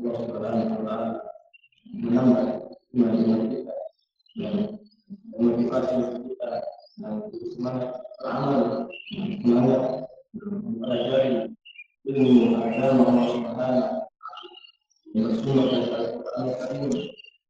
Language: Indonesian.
Allah Subhanahu wa taala menambah iman kita dan memotivasi kita dan semangat beramal, semangat mempelajari ilmu agama Allah Subhanahu yang bersumber dari Al-Quran Al-Karim